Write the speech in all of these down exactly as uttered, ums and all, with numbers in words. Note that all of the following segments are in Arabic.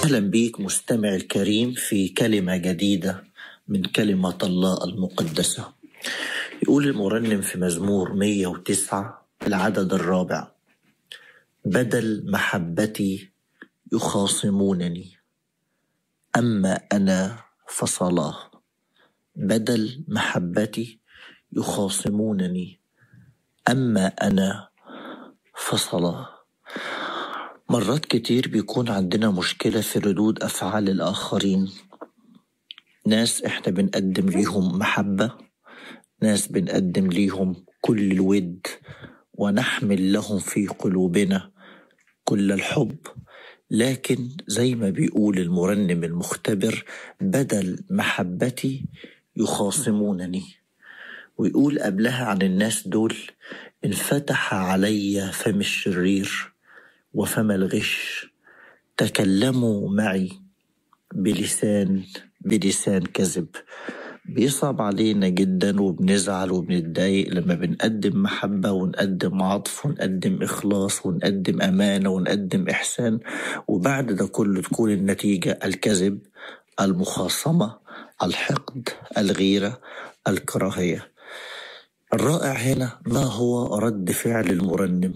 أهلا بيك مستمع الكريم في كلمة جديدة من كلمة الله المقدسة. يقول المرنم في مزمور مية وتسعة العدد الرابع: بدل محبتي يخاصمونني أما أنا فصلاه. بدل محبتي يخاصمونني أما أنا فصلاه. مرات كتير بيكون عندنا مشكلة في ردود أفعال الآخرين، ناس إحنا بنقدم ليهم محبة، ناس بنقدم ليهم كل الود ونحمل لهم في قلوبنا كل الحب، لكن زي ما بيقول المرنم المختبر: بدل محبتي يخاصمونني. ويقول قبلها عن الناس دول: انفتح علي فم الشرير وفم الغش، تكلموا معي بلسان بلسان كذب. بيصعب علينا جدا وبنزعل وبنتضايق لما بنقدم محبة ونقدم عطف ونقدم إخلاص ونقدم أمانة ونقدم إحسان، وبعد ده كله تكون النتيجة الكذب، المخاصمة، الحقد، الغيرة، الكراهية. الرائع هنا ما هو رد فعل المرنم؟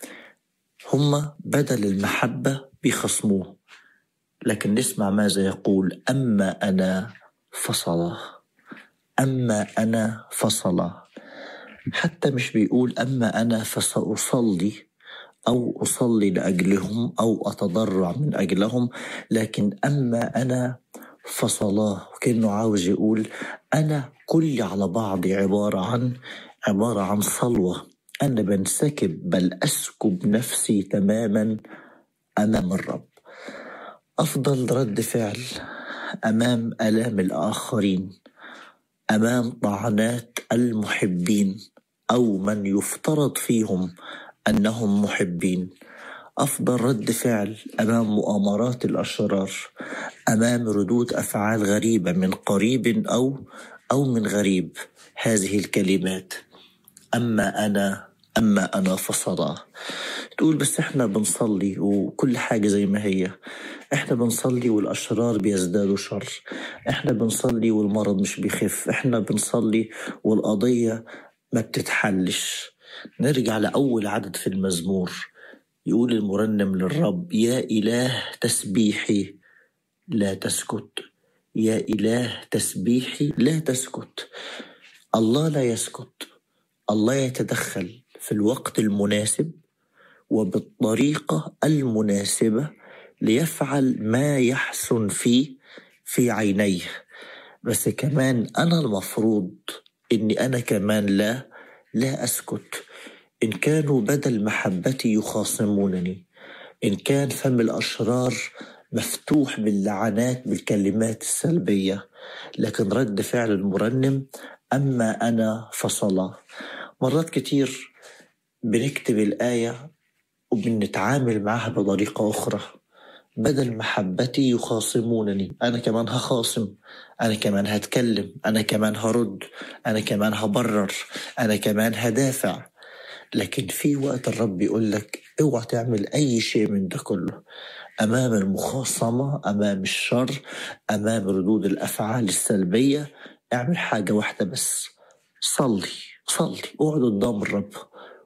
هما بدل المحبة بيخصموه، لكن نسمع ماذا يقول: أما أنا فصلاه. أما أنا فصلاه. حتى مش بيقول أما أنا فسأصلي أو أصلي لأجلهم أو أتضرع من أجلهم، لكن أما أنا فصلاه. وكأنه عاوز يقول أنا كلي على بعضي عبارة عن عبارة عن صلوة، أنا بنسكب بل أسكب نفسي تماما أمام الرب. أفضل رد فعل أمام آلام الآخرين، أمام طعنات المحبين أو من يفترض فيهم أنهم محبين، أفضل رد فعل أمام مؤامرات الأشرار، أمام ردود أفعال غريبة من قريب أو أو من غريب، هذه الكلمات: أما أنا أما أنا فصلاه. تقول بس إحنا بنصلي وكل حاجة زي ما هي، إحنا بنصلي والأشرار بيزدادوا شر، إحنا بنصلي والمرض مش بيخف، إحنا بنصلي والقضية ما بتتحلش. نرجع لأول عدد في المزمور، يقول المرنم للرب: يا إله تسبيحي لا تسكت، يا إله تسبيحي لا تسكت. الله لا يسكت، الله يتدخل في الوقت المناسب وبالطريقة المناسبة ليفعل ما يحسن فيه في عينيه. بس كمان أنا المفروض إني أنا كمان لا لا أسكت. إن كانوا بدل محبتي يخاصمونني، إن كان فم الأشرار مفتوح باللعنات بالكلمات السلبية، لكن رد فعل المرنم: أما أنا فصلاه. مرات كتير بنكتب الآية وبنتعامل معها بطريقة أخرى: بدل محبتي يخاصمونني، أنا كمان هخاصم، أنا كمان هتكلم، أنا كمان هرد، أنا كمان هبرر، أنا كمان هدافع. لكن في وقت الرب يقول لك اوعى تعمل أي شيء من ده كله. أمام المخاصمة، أمام الشر، أمام ردود الأفعال السلبية، اعمل حاجة واحدة بس: صلي صلي، اقعد قدام الرب.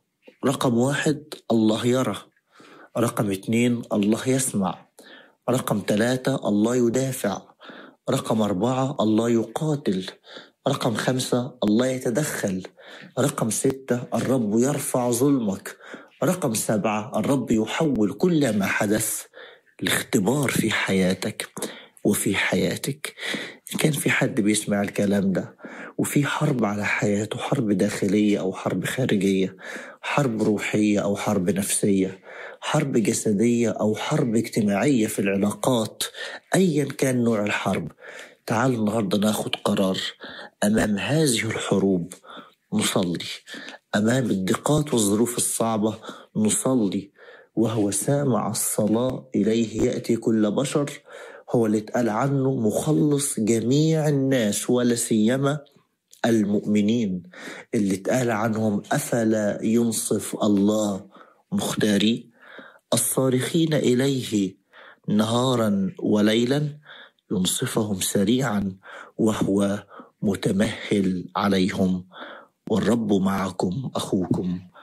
رقم واحد: الله يرى. رقم اتنين: الله يسمع. رقم ثلاثة: الله يدافع. رقم أربعة: الله يقاتل. رقم خمسة: الله يتدخل. رقم ستة: الرب يرفع ظلمك. رقم سبعة: الرب يحول كل ما حدث لاختبار في حياتك وفي حياتك. كان في حد بيسمع الكلام ده وفي حرب على حياته، حرب داخلية أو حرب خارجية، حرب روحية أو حرب نفسية، حرب جسدية أو حرب اجتماعية في العلاقات، أيا كان نوع الحرب، تعال النهاردة ناخد قرار أمام هذه الحروب. نصلي أمام الضيقات والظروف الصعبة، نصلي وهو سامع الصلاة إليه يأتي كل بشر. هو اللي اتقال عنه مخلص جميع الناس ولا سيما المؤمنين، اللي اتقال عنهم أفلا ينصف الله مختاري الصارخين إليه نهارا وليلا ينصفهم سريعا وهو متمهل عليهم. والرب معكم. أخوكم